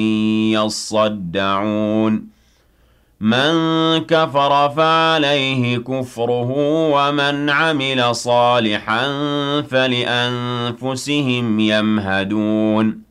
يصدعون من كفر فعليه كفره ومن عمل صالحا فلأنفسهم يمهدون